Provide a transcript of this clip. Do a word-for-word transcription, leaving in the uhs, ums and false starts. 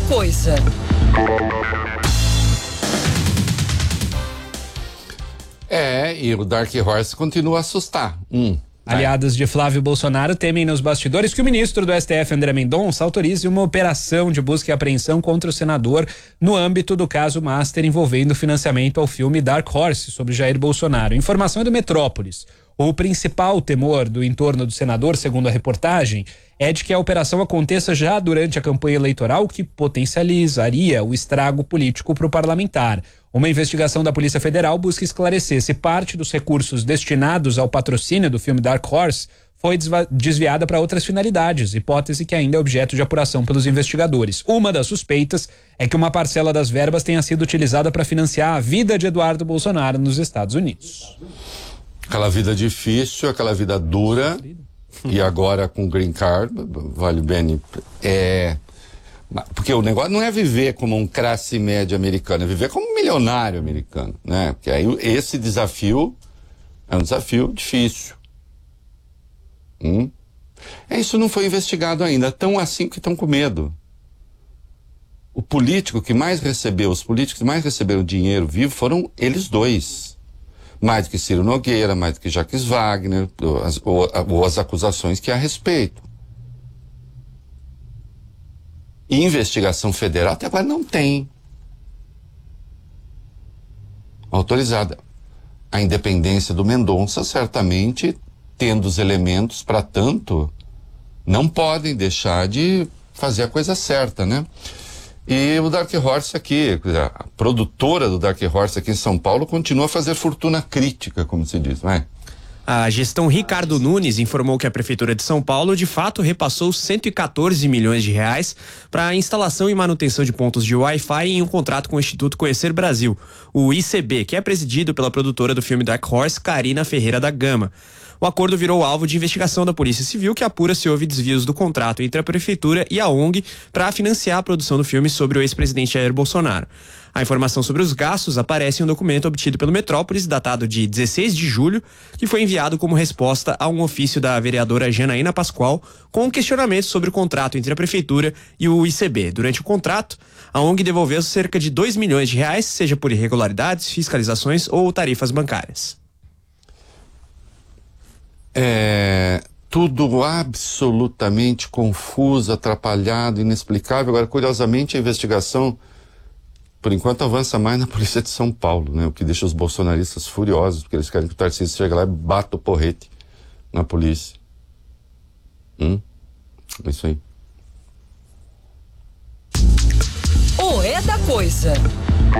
Coisa. É, e o Dark Horse continua a assustar. Hum. Aliados de Flávio Bolsonaro temem nos bastidores que o ministro do S T F, André Mendonça, autorize uma operação de busca e apreensão contra o senador no âmbito do caso Master envolvendo financiamento ao filme Dark Horse sobre Jair Bolsonaro. Informação é do Metrópolis. O principal temor do entorno do senador, segundo a reportagem, é de que a operação aconteça já durante a campanha eleitoral, o que potencializaria o estrago político para o parlamentar. Uma investigação da Polícia Federal busca esclarecer se parte dos recursos destinados ao patrocínio do filme Dark Horse foi desviada para outras finalidades, hipótese que ainda é objeto de apuração pelos investigadores. Uma das suspeitas é que uma parcela das verbas tenha sido utilizada para financiar a vida de Eduardo Bolsonaro nos Estados Unidos. Aquela vida difícil, aquela vida dura, e agora com Green Card, vale bem, é... Porque o negócio não é viver como um classe média americano, é viver como um milionário americano, né? Porque aí esse desafio é um desafio difícil. Hum? É, isso não foi investigado ainda, tão assim que estão com medo. O político que mais recebeu, os políticos que mais receberam dinheiro vivo foram eles dois. Mais do que Ciro Nogueira, mais do que Jacques Wagner, as, ou, ou as acusações que há a respeito. E investigação federal até agora não tem autorizada. A independência do Mendonça, certamente, tendo os elementos para tanto, não podem deixar de fazer a coisa certa, né? E o Dark Horse aqui, a produtora do Dark Horse aqui em São Paulo continua a fazer fortuna crítica, como se diz, não é? A gestão Ricardo Nunes informou que a Prefeitura de São Paulo de fato repassou cento e quatorze milhões de reais para a instalação e manutenção de pontos de Wi-Fi em um contrato com o Instituto Conhecer Brasil, o I C B, que é presidido pela produtora do filme Dark Horse, Karina Ferreira da Gama. O acordo virou alvo de investigação da Polícia Civil, que apura se houve desvios do contrato entre a Prefeitura e a ONG para financiar a produção do filme sobre o ex-presidente Jair Bolsonaro. A informação sobre os gastos aparece em um documento obtido pelo Metrópolis, datado de dezesseis de julho, que foi enviado como resposta a um ofício da vereadora Janaína Pascoal com um questionamento sobre o contrato entre a Prefeitura e o I C B. Durante o contrato, a ONG devolveu cerca de dois milhões de reais, seja por irregularidades, fiscalizações ou tarifas bancárias. É tudo absolutamente confuso, atrapalhado, inexplicável. Agora, curiosamente, a investigação, por enquanto, avança mais na Polícia de São Paulo, né? O que deixa os bolsonaristas furiosos, porque eles querem que o Tarcísio chegue lá e bata o porrete na polícia. Hum? É isso aí. O É da Coisa.